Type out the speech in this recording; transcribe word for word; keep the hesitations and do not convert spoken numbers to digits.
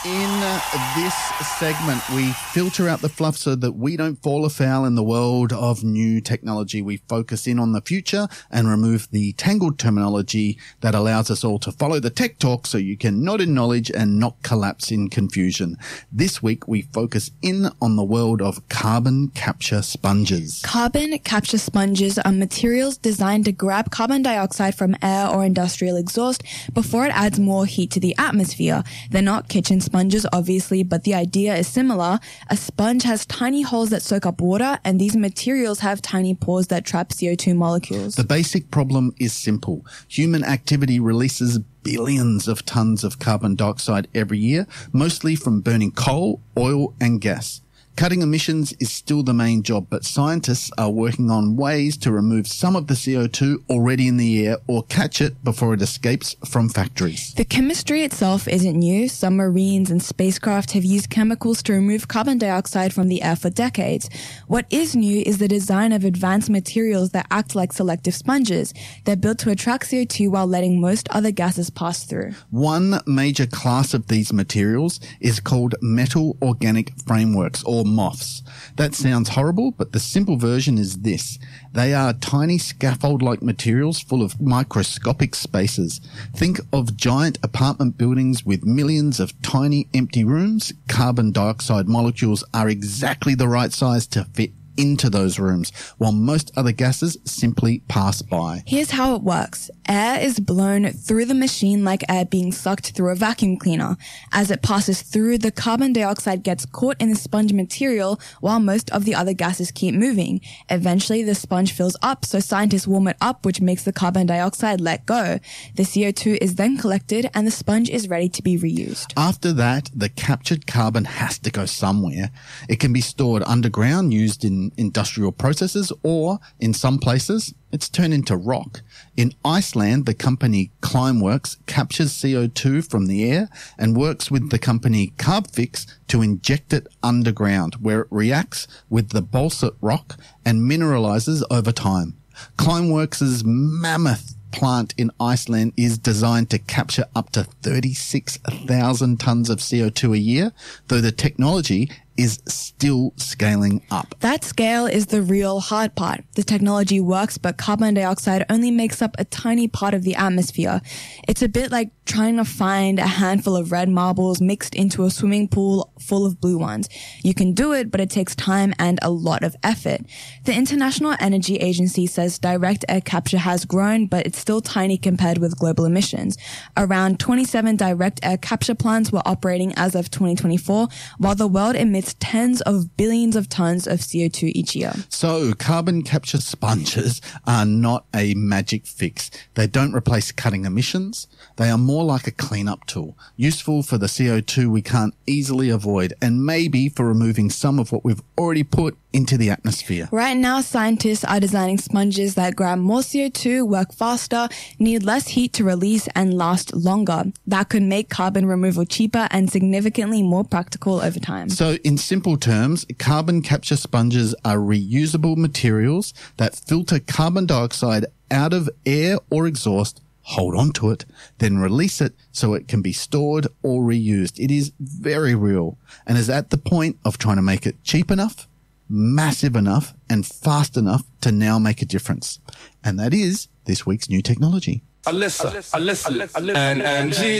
In this segment, we filter out the fluff so that we don't fall afoul in the world of new technology. We focus in on the future and remove the tangled terminology that allows us all to follow the tech talk so you can nod in knowledge and not collapse in confusion. This week, we focus in on the world of carbon capture sponges. Carbon capture sponges are materials designed to grab carbon dioxide from air or industrial exhaust before it adds more heat to the atmosphere. They're not kitchen sponges. Sponges, obviously, but the idea is similar. A sponge has tiny holes that soak up water, and these materials have tiny pores that trap C O two molecules. The basic problem is simple. Human activity releases billions of tons of carbon dioxide every year, mostly from burning coal, oil, and gas. Cutting emissions is still the main job, but scientists are working on ways to remove some of the C O two already in the air or catch it before it escapes from factories. The chemistry itself isn't new. Submarines and spacecraft have used chemicals to remove carbon dioxide from the air for decades. What is new is the design of advanced materials that act like selective sponges. They're built to attract C O two while letting most other gases pass through. One major class of these materials is called metal organic frameworks, or M O Fs. That sounds horrible, but the simple version is this. They are tiny scaffold-like materials full of microscopic spaces. Think of giant apartment buildings with millions of tiny empty rooms. Carbon dioxide molecules are exactly the right size to fit into those rooms, while most other gases simply pass by. Here's how it works. Air is blown through the machine like air being sucked through a vacuum cleaner. As it passes through, the carbon dioxide gets caught in the sponge material while most of the other gases keep moving. Eventually, the sponge fills up, so scientists warm it up, which makes the carbon dioxide let go. The C O two is then collected and the sponge is ready to be reused. After that, the captured carbon has to go somewhere. It can be stored underground, used in industrial processes, or in some places, it's turned into rock. In Iceland, the company Climeworks captures C O two from the air and works with the company Carbfix to inject it underground, where it reacts with the basalt rock and mineralizes over time. Climeworks' mammoth plant in Iceland is designed to capture up to thirty-six thousand tons of C O two a year, though the technology is still scaling up. That scale is the real hard part. The technology works, but carbon dioxide only makes up a tiny part of the atmosphere. It's a bit like trying to find a handful of red marbles mixed into a swimming pool full of blue ones. You can do it, but it takes time and a lot of effort. The International Energy Agency says direct air capture has grown, but it's still tiny compared with global emissions. Around twenty-seven direct air capture plants were operating as of twenty twenty-four, while the world emits tens of billions of tons of C O two each year. So carbon capture sponges are not a magic fix. They don't replace cutting emissions. They are more like a cleanup tool, useful for the C O two we can't easily avoid, and maybe for removing some of what we've already put into the atmosphere. Right now, scientists are designing sponges that grab more C O two, work faster, need less heat to release, and last longer. That could make carbon removal cheaper and significantly more practical over time. So in simple terms, carbon capture sponges are reusable materials that filter carbon dioxide out of air or exhaust, hold on to it, then release it so it can be stored or reused. It is very real and is at the point of trying to make it cheap enough, massive enough, and fast enough to now make a difference. And that is this week's new technology. Alyssa, Alyssa, Alyssa, and, and